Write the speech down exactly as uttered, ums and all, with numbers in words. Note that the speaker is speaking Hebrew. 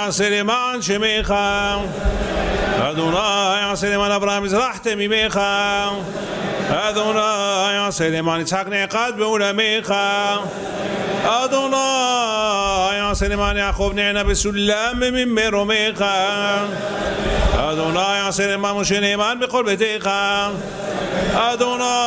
יעשה למען שמך, אדוני יעשה למען אברהם מזרחת ממך, אדוני יעשה למען יצחק נעקד בעולמך, אדוני יעשה למען יעקב נענה בסולם ממרומך, אדוני יעשה למען משה נאמן בכל ביתך, אדוני